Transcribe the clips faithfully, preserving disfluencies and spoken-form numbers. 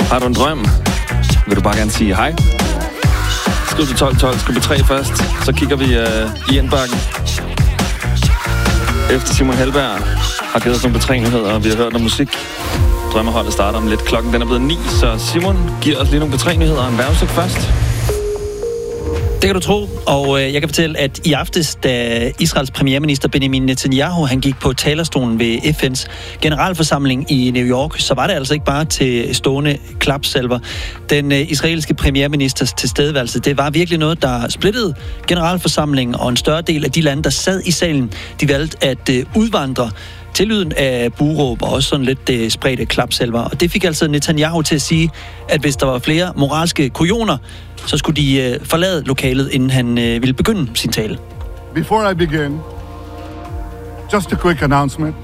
Har du en drøm? Vil du bare gerne sige hej? Skriv til tolv tolv, skriv tre først. Så kigger vi uh, i indbakken. Efter Simon Helberg har givet os nogle betrænyheder, og vi har hørt noget musik. Drømmeholdet starter om lidt. Klokken den er blevet ni, så Simon giver os lige nogle betrænyheder og en vejrudsigt først. Det kan du tro, og øh, jeg kan fortælle, at i aftes, da Israels premierminister Benjamin Netanyahu han gik på talerstolen ved F N's generalforsamling i New York, så var det altså ikke bare til stående klapsalver. Den øh, israelske premierministers tilstedeværelse, det var virkelig noget, der splittede generalforsamlingen, og en større del af de lande, der sad i salen, de valgte at øh, udvandre til lyden af buråb og også sådan lidt øh, spredte klapsalver. Og det fik altså Netanyahu til at sige, at hvis der var flere moralske kujoner, så skulle de øh, forlade lokalet, inden han øh, ville begynde sin tale. Before I begin, just a quick announcement.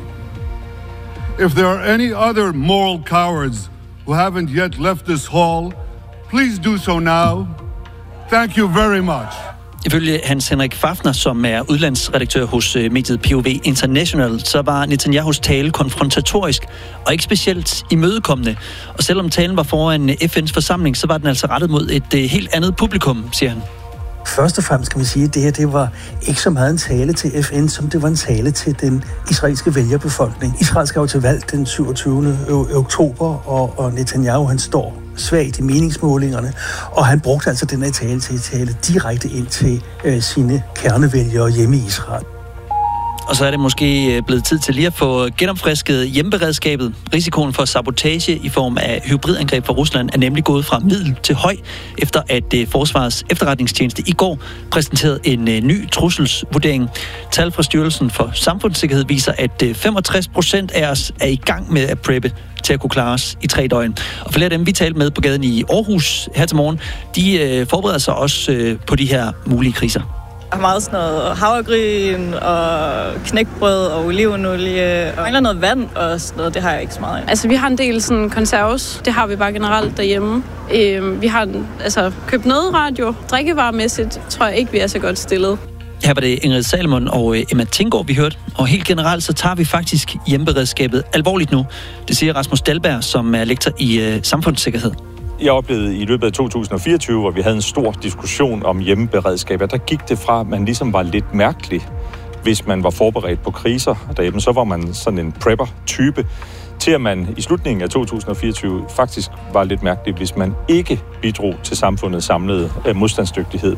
If there are any other moral cowards who haven't yet left this hall, please do so now. Thank you very much. Ifølge Hans Henrik Fafner, som er udlandsredaktør hos mediet P O V International, så var Netanyahus tale konfrontatorisk og ikke specielt imødekommende. Og selvom talen var foran F N's forsamling, så var den altså rettet mod et helt andet publikum, siger han. Først og fremmest kan man sige, at det her det var ikke så meget en tale til F N, som det var en tale til den israelske vælgerbefolkning. Israel skal jo til valg den syvogtyvende oktober, og, og Netanyahu han står svagt i meningsmålingerne, og han brugte altså den her tale til at tale direkte ind til øh, sine kernevælgere hjemme i Israel. Og så er det måske blevet tid til lige at få genopfrisket hjemmeberedskabet. Risikoen for sabotage i form af hybridangreb fra Rusland er nemlig gået fra middel til høj, efter at Forsvarets efterretningstjeneste i går præsenterede en ny trusselsvurdering. Tal fra Styrelsen for Samfundssikkerhed viser, at femogtres procent af os er i gang med at preppe til at kunne klare os i tre døgn. Og flere af dem, vi talte med på gaden i Aarhus her til morgen, de forbereder sig også på de her mulige kriser. Jeg har meget sådan noget havregryn og knækbrød og olivenolie. Og mangler noget vand og sådan noget, det har jeg ikke så meget af. Altså, vi har en del sådan konserves. Det har vi bare generelt derhjemme. Øh, vi har altså, købt nødradio. Drikkevaremæssigt tror jeg ikke, vi er så godt stillet. Her var det Ingrid Salmon og Emma Tinggaard, vi hørte. Og helt generelt, så tager vi faktisk hjemmeberedskabet alvorligt nu. Det siger Rasmus Dahlberg, som er lektor i øh, samfundssikkerhed. Jeg oplevede i løbet af to tusind og fireogtyve, hvor vi havde en stor diskussion om hjemmeberedskab, der gik det fra, at man ligesom var lidt mærkelig, hvis man var forberedt på kriser derhjemme. Så var man sådan en prepper-type, til at man i slutningen af to tusind og fireogtyve faktisk var lidt mærkelig, hvis man ikke bidrog til samfundets samlede modstandsdygtighed.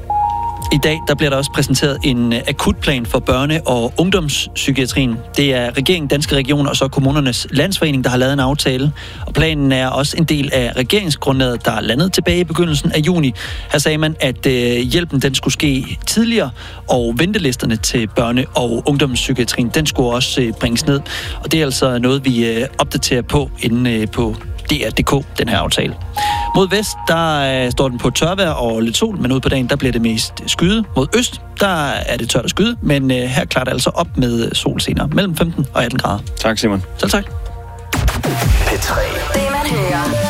I dag der bliver der også præsenteret en akutplan for børne- og ungdomspsykiatrien. Det er regeringen, Danske Regioner og så Kommunernes Landsforening, der har lavet en aftale. Og planen er også en del af regeringsgrundlaget, der er landet tilbage i begyndelsen af juni. Her sagde man, at øh, hjælpen den skulle ske tidligere, og ventelisterne til børne- og ungdomspsykiatrien, den skulle også øh, bringes ned. Og det er altså noget, vi øh, opdaterer på inde øh, på D R punktum D K, den her aftale. Mod vest, der øh, står den på tørvejr og lidt sol, men ude på dagen, der bliver det mest skyde. Mod øst, der er det tørt at skyde, men øh, her klarer det altså op med sol senere, mellem femten og atten grader. Tak, Simon. Selv tak. P tre. Det man hører.